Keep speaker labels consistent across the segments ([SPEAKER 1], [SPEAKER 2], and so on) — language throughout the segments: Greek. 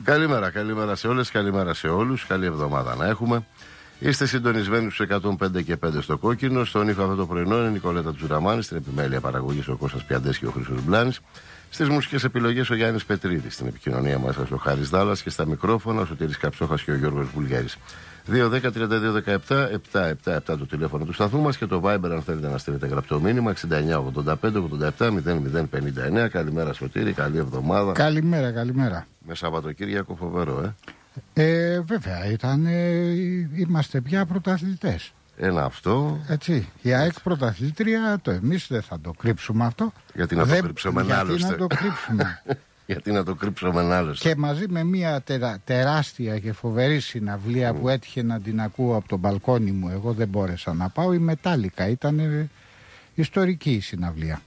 [SPEAKER 1] Καλημέρα σε όλες, καλημέρα σε όλους. Καλή εβδομάδα να έχουμε. Είστε συντονισμένοι στους 105 και 5 στο κόκκινο. Στον ήχο αυτό το πρωινό είναι η Νικολέτα Τζουραμάνη. Στην επιμέλεια παραγωγής ο Κώστας Πιαντές και ο Χρήστος Μπλάνης. Στις μουσικές επιλογές ο Γιάννης Πετρίδης. Στην επικοινωνία μας ο Χάρης Δάλλας και στα μικρόφωνα ο Σωτήρης Καψόχας και ο Γιώργος Βουλγέρης. 2-10-32-17-777 το τηλέφωνο του σταθμού μας και το Viber αν θέλετε να στείλετε γραπτό μήνυμα 69-85-87-00-59. Καλημέρα Σωτήρη, καλή εβδομάδα.
[SPEAKER 2] Καλημέρα.
[SPEAKER 1] Με Σαββατοκύριακο φοβερό,
[SPEAKER 2] Βέβαια, είμαστε πια πρωταθλητές.
[SPEAKER 1] Ένα αυτό.
[SPEAKER 2] Έτσι, η ΑΕΚ πρωταθλήτρια, εμείς δεν θα το κρύψουμε αυτό.
[SPEAKER 1] Γιατί να το κρύψουμε άλλωστε.
[SPEAKER 2] Γιατί να το κρύψουμε.
[SPEAKER 1] Γιατί να το κρύψουμε άλλωστε.
[SPEAKER 2] Και μαζί με μια τεράστια και φοβερή συναυλία που έτυχε να την ακούω από το μπαλκόνι μου, εγώ δεν μπόρεσα να πάω, η Μετάλικα. Ήταν ιστορική η συναυλία.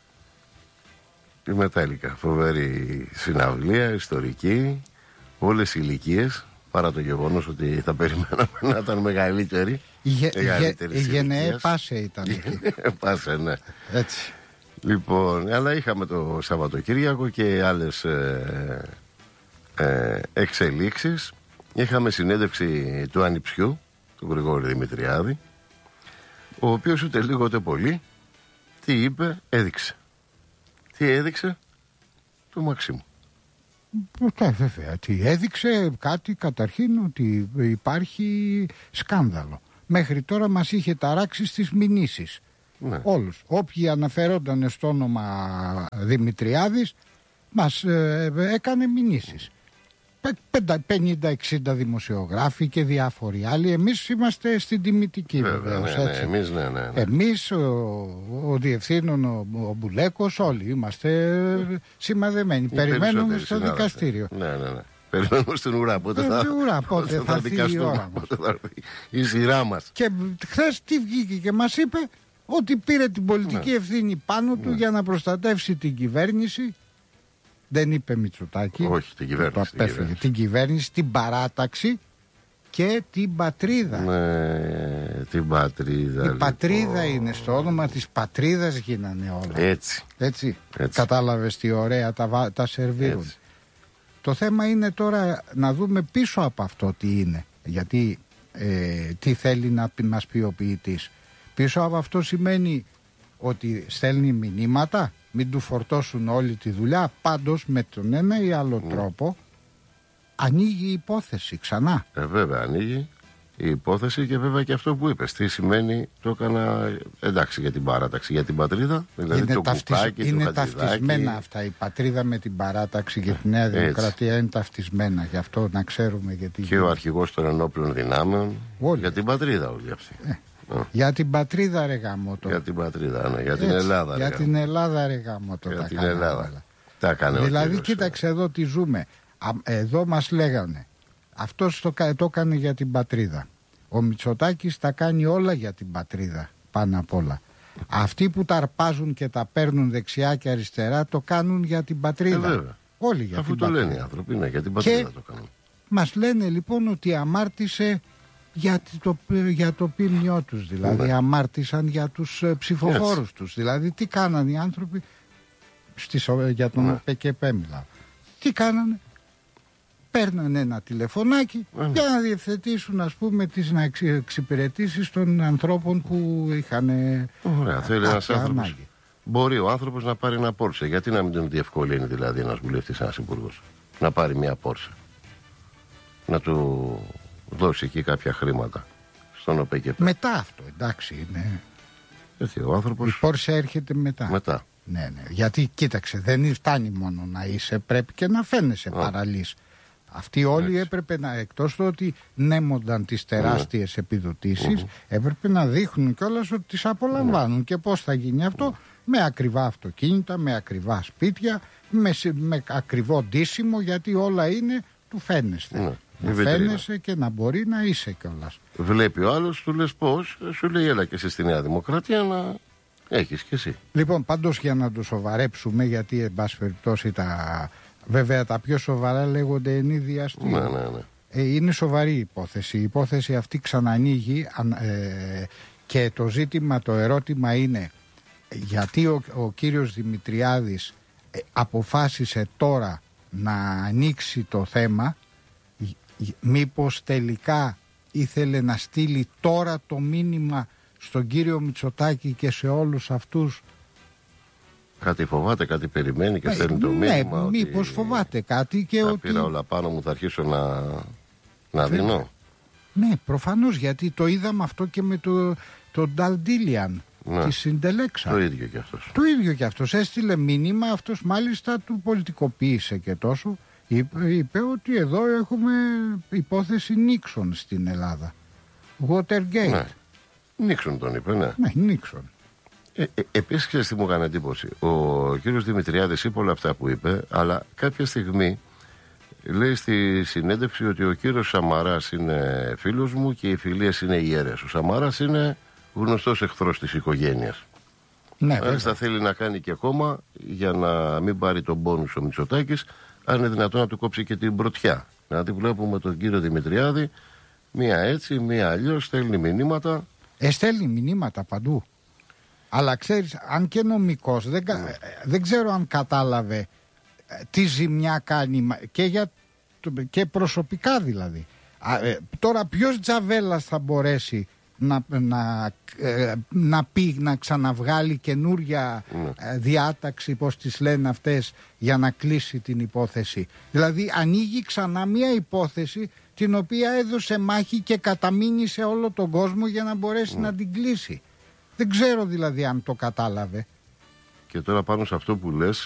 [SPEAKER 1] Η Μετάλικα, φοβερή συναυλία, ιστορική, όλες οι ηλικίες, παρά το γεγονός ότι θα περιμέναμε να ήταν μεγαλύτερη.
[SPEAKER 2] Η Γενναίε Πάσε ήταν εκεί.
[SPEAKER 1] Πάσε, ναι.
[SPEAKER 2] Έτσι.
[SPEAKER 1] Λοιπόν, αλλά είχαμε το Σαββατοκύριακο και άλλες εξελίξεις. Είχαμε συνέντευξη του ανιψιού, του Γρηγόρη Δημητριάδη, ο οποίος ούτε λίγο ούτε πολύ, τι είπε, έδειξε. Τι έδειξε, του Μαξίμου.
[SPEAKER 2] Βέβαια, τι έδειξε κάτι καταρχήν ότι υπάρχει σκάνδαλο. Μέχρι τώρα μας είχε ταράξει στις μηνύσεις. Ναι. Όλους. Όποιοι αναφερόνταν στο όνομα Δημητριάδης μας έκανε μηνύσεις. 50-60 δημοσιογράφοι και διάφοροι άλλοι. Εμείς είμαστε στην τιμητική βεβαίως. Εμείς, ο διευθύνων, ο Μπουλέκος, όλοι είμαστε σημαδεμένοι. Περιμένουμε στο δικαστήριο.
[SPEAKER 1] Ναι. Περιμένουμε στην ουρά. Πότε θα δικαστούμε. Πότε θα έρθει η σειρά μας.
[SPEAKER 2] Και χθες τι βγήκε και μας είπε, ότι πήρε την πολιτική ευθύνη πάνω του για να προστατεύσει την κυβέρνηση. Δεν είπε Μητσοτάκη.
[SPEAKER 1] Όχι, την κυβέρνηση.
[SPEAKER 2] Την κυβέρνηση, την παράταξη και την πατρίδα.
[SPEAKER 1] Ναι, την πατρίδα.
[SPEAKER 2] Η πατρίδα είναι στο όνομα της πατρίδας γίνανε όλα. Έτσι. Κατάλαβες τι ωραία τα σερβίρουν. Έτσι. Το θέμα είναι τώρα να δούμε πίσω από αυτό τι είναι. Γιατί τι θέλει να μας πει ο ποιητής. Πίσω από αυτό σημαίνει ότι στέλνει μηνύματα, μην του φορτώσουν όλη τη δουλειά. Πάντως με τον ένα ή άλλο τρόπο ανοίγει η υπόθεση ξανά.
[SPEAKER 1] Βέβαια ανοίγει η υπόθεση και βέβαια και αυτό που είπες. Τι σημαίνει, το έκανα εντάξει για την παράταξη, για την πατρίδα. Δηλαδή
[SPEAKER 2] είναι
[SPEAKER 1] το κουπάκι,
[SPEAKER 2] είναι ταυτισμένα αυτά. Η πατρίδα με την παράταξη και τη Νέα Δημοκρατία είναι ταυτισμένα. Γι' αυτό να ξέρουμε γιατί.
[SPEAKER 1] Και ο αρχηγός των ενόπλων δυνάμεων για την πατρίδα όλοι αυτοί.
[SPEAKER 2] Για την πατρίδα ρε γαμώτο.
[SPEAKER 1] Για την πατρίδα, ναι. Για την Ελλάδα.
[SPEAKER 2] Για την Ελλάδα ρε γαμώτο.
[SPEAKER 1] Για την Ελλάδα. Τα έκανε
[SPEAKER 2] δηλαδή κοίταξε εδώ τι ζούμε. Εδώ μας λέγανε αυτός το έκανε για την πατρίδα. Ο Μητσοτάκης τα κάνει όλα για την πατρίδα πάνω απ' όλα. Αυτοί που τα αρπάζουν και τα παίρνουν δεξιά και αριστερά το κάνουν για την πατρίδα. Όλοι για
[SPEAKER 1] αφού
[SPEAKER 2] την
[SPEAKER 1] το
[SPEAKER 2] πατρίδα.
[SPEAKER 1] λένε οι άνθρωποι, ναι, για την πατρίδα
[SPEAKER 2] και
[SPEAKER 1] το κάνουν.
[SPEAKER 2] Μας λένε λοιπόν ότι αμάρτησε για το ποιμνιό τους, δηλαδή αμάρτησαν για τους ψηφοφόρους τους. Δηλαδή τι κάνανε οι άνθρωποι για τον ΠΚΠ μιλάω. Τι κάνανε, παίρνανε ένα τηλεφωνάκι για να διευθετήσουν ας πούμε τις εξυπηρετήσεις των ανθρώπων που είχαν.
[SPEAKER 1] Ωραία, θέλει ένας άνθρωπος. Μπορεί ο άνθρωπος να πάρει ένα Πόρσε. Γιατί να μην τον διευκολύνει δηλαδή ένας βουλευτής, ένας υπουργός να πάρει μια Πόρσε, να του δώσει εκεί κάποια χρήματα στον ΟΠΕΚΕΠ.
[SPEAKER 2] Μετά αυτό, εντάξει είναι.
[SPEAKER 1] Έτσι, ο άνθρωπος.
[SPEAKER 2] Η Πόρσε έρχεται μετά. Ναι. Γιατί κοίταξε, δεν φτάνει μόνο να είσαι, πρέπει και να φαίνεσαι παραλής. Αυτοί όλοι έπρεπε να, εκτός του ότι νέμονταν τις τεράστιες επιδοτήσεις, έπρεπε να δείχνουν κιόλας ότι τις απολαμβάνουν. Και πώς θα γίνει αυτό? Με ακριβά αυτοκίνητα, με ακριβά σπίτια, με ακριβό ντύσιμο, γιατί όλα είναι του φαίνεστε. Να φαίνεσαι και να μπορεί να είσαι κιόλας.
[SPEAKER 1] Βλέπει ο άλλος, του λες πώς, σου λέει έλα και εσύ στη Νέα Δημοκρατία να έχεις κι εσύ.
[SPEAKER 2] Λοιπόν, πάντως για να το σοβαρέψουμε, γιατί εν πάση περιπτώσει βέβαια τα πιο σοβαρά λέγονται ενίδια αστείο.
[SPEAKER 1] Ναι.
[SPEAKER 2] Είναι σοβαρή υπόθεση. Η υπόθεση αυτή ξανανοίγει και το ζήτημα, το ερώτημα είναι γιατί ο κύριος Δημητριάδης αποφάσισε τώρα να ανοίξει το θέμα, μήπως τελικά ήθελε να στείλει τώρα το μήνυμα στον κύριο Μητσοτάκη και σε όλους αυτούς?
[SPEAKER 1] Κάτι φοβάται, κάτι περιμένει και στέλνει το μήνυμα.
[SPEAKER 2] Ναι, μήπως φοβάται κάτι και ότι...
[SPEAKER 1] πήρα όλα πάνω μου, θα αρχίσω να δίνω.
[SPEAKER 2] Ναι, προφανώς, γιατί το είδαμε αυτό και με τον Νταλντίλιαν.
[SPEAKER 1] Ναι.
[SPEAKER 2] Τη συντελέξα.
[SPEAKER 1] Το ίδιο και αυτός.
[SPEAKER 2] Το ίδιο και αυτός. Έστειλε μήνυμα, αυτός μάλιστα του πολιτικοποίησε και τόσο. Είπε ότι εδώ έχουμε υπόθεση Νίξον στην Ελλάδα. Watergate.
[SPEAKER 1] Ναι. Νίξον τον είπε, ναι.
[SPEAKER 2] Ναι, Νίξον.
[SPEAKER 1] Επίσης, ξέρεις τι μου έκανε εντύπωση? Ο κύριος Δημητριάδης είπε όλα αυτά που είπε, αλλά κάποια στιγμή λέει στη συνέντευξη ότι ο κύριος Σαμαράς είναι φίλος μου και οι φιλίες είναι ιερές. Ο Σαμαράς είναι γνωστός εχθρός της οικογένειας.
[SPEAKER 2] Ναι,
[SPEAKER 1] μάλιστα θέλει να κάνει και κόμμα για να μην πάρει τον πόνους ο Μητσοτάκης, αν είναι δυνατόν να του κόψει και την πρωτιά. Δηλαδή βλέπουμε τον κύριο Δημητριάδη, μία έτσι, μία αλλιώς, στέλνει μηνύματα.
[SPEAKER 2] Στέλνει μηνύματα παντού. Αλλά ξέρεις, αν και νομικός, δεν ξέρω αν κατάλαβε τι ζημιά κάνει και προσωπικά δηλαδή. Τώρα ποιος Τζαβέλας θα μπορέσει να πει, να ξαναβγάλει καινούρια διάταξη, πώς τις λένε αυτές, για να κλείσει την υπόθεση? Δηλαδή ανοίγει ξανά μια υπόθεση την οποία έδωσε μάχη και καταμείνει όλο τον κόσμο για να μπορέσει να την κλείσει. Δεν ξέρω δηλαδή αν το κατάλαβε.
[SPEAKER 1] Και τώρα πάνω σε αυτό που λες,